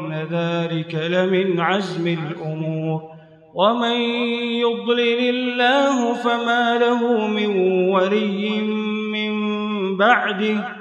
إن ذلك لمن عزم الأمور ومن يضلل الله فما له من ولي من بعده